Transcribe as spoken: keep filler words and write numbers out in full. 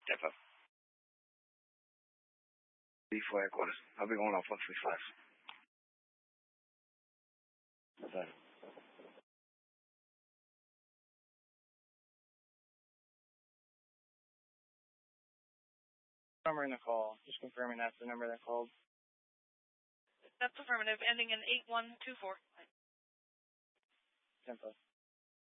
Tempo. B four headquarters. I'll be going off one three five. Okay. Number in the call. Just confirming that's the number that called. That's affirmative, ending in eight one two four. Tempo.